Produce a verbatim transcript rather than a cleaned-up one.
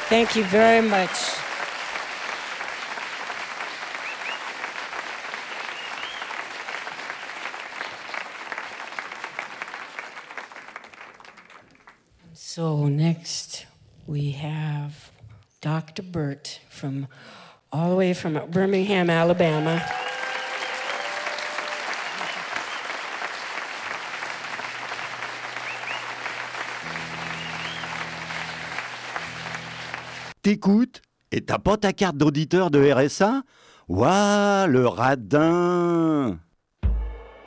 Thank you very much. So next we have Doctor Burt from all the way from Birmingham, Alabama. T'écoutes et t'as pas ta carte d'auditeur de R S A? Ouah, le radin!